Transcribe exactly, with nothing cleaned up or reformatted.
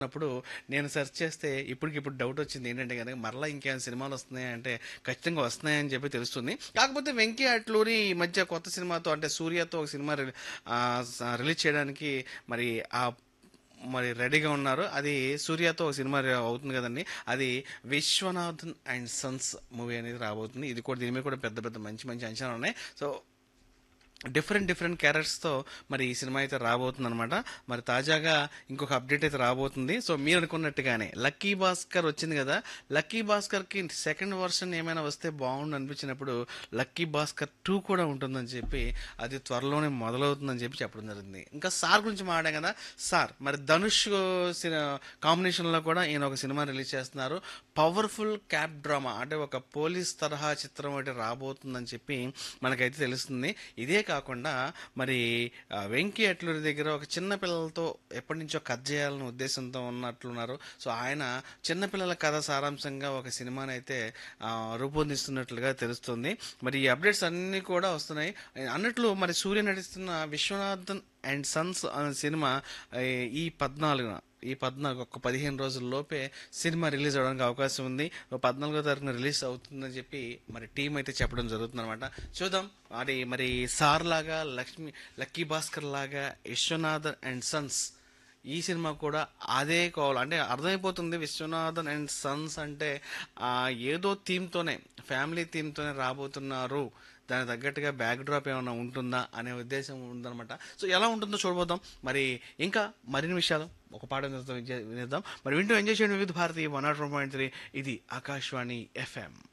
అప్పుడు నేను సెర్చ్ చేస్తే ఇప్పటికిప్పుడు డౌట్ వచ్చింది ఏంటంటే కనుక మరలా ఇంకేమైనా సినిమాలు వస్తున్నాయి అంటే ఖచ్చితంగా వస్తున్నాయని చెప్పి తెలుస్తుంది. కాకపోతే వెంకీ అట్లూరి ఈ మధ్య కొత్త సినిమాతో అంటే సూర్యతో ఒక సినిమా రి- ఆ, స- రిలీజ్ చేయడానికి మరి ఆ మరి రెడీగా ఉన్నారు. అది సూర్యతో ఒక సినిమా రి- అవుతుంది కదండి. అది విశ్వనాథన్ అండ్ సన్స్ మూవీ అనేది రాబోతుంది. ఇది కూడా దీని మీద కూడా పెద్ద పెద్ద మంచి మంచి అంచనాలు ఉన్నాయి. సో డిఫరెంట్ డిఫరెంట్ క్యారెక్టర్స్తో మరి ఈ సినిమా అయితే రాబోతుంది అనమాట. మరి తాజాగా ఇంకొక అప్డేట్ అయితే రాబోతుంది. సో మీరు అనుకున్నట్టుగానే లక్కీ భాస్కర్ వచ్చింది కదా, లక్కీ భాస్కర్కి సెకండ్ వర్షన్ ఏమైనా వస్తే బాగుండు అనిపించినప్పుడు లక్కీ భాస్కర్ టూ కూడా ఉంటుందని చెప్పి అది త్వరలోనే మొదలవుతుందని చెప్పి చెప్పడం జరిగింది. ఇంకా సార్ గురించి మాట్లాడాం కదా, సార్ మరి ధనుష్ కాంబినేషన్లో కూడా ఈయన ఒక సినిమా రిలీజ్ చేస్తున్నారు. పవర్ఫుల్ క్యాప్ డ్రామా అంటే ఒక పోలీస్ తరహా చిత్రం ఒకటి రాబోతుందని చెప్పి మనకైతే తెలుస్తుంది. ఇదే కాకుండా మరి ఆ, వెంకీ అట్లూరి దగ్గర ఒక చిన్న పిల్లలతో ఎప్పటి నుంచో కథ చేయాలనే ఉద్దేశంతో ఉన్నట్లున్నారు. సో ఆయన చిన్నపిల్లల కథ సారాంశంగా ఒక సినిమాని అయితే ఆ, రూపొందిస్తున్నట్లుగా తెలుస్తుంది. మరి ఈ అప్డేట్స్ అన్నీ కూడా వస్తున్నాయి. అన్నట్లు మరి సూర్య నటిస్తున్న విశ్వనాథన్ అండ్ సన్స్ అనే సినిమా ఆ, ఈ పద్నాలుగున ఈ పద్నాలుగు ఒక పదిహేను రోజుల లోపే సినిమా రిలీజ్ అవ్వడానికి అవకాశం ఉంది. పద్నాలుగో తారీఖున రిలీజ్ అవుతుందని చెప్పి మరి టీం అయితే చెప్పడం జరుగుతుంది అనమాట. చూద్దాం. అది మరి సార్ లాగా లక్ష్మి లక్కీ భాస్కర్ లాగా విశ్వనాథన్ అండ్ సన్స్ ఈ సినిమా కూడా అదే కావాలి అంటే అర్థమైపోతుంది. విశ్వనాథన్ అండ్ సన్స్ అంటే ఆ, ఏదో థీమ్తోనే ఫ్యామిలీ థీమ్తోనే రాబోతున్నారు. దానికి తగ్గట్టుగా బ్యాక్ డ్రాప్ ఏమైనా ఉంటుందా అనే ఉద్దేశం ఉందన్నమాట. సో ఎలా ఉంటుందో చూడబోదాం. మరి ఇంకా మరిన్ని విషయాలు ఒక పాట వినిద్దాం. మరి వింటూ ఎంజాయ్ చేయండి వివిధ Bharati one not one point three. ఇది ఆకాశవాణి ఎఫ్ఎం.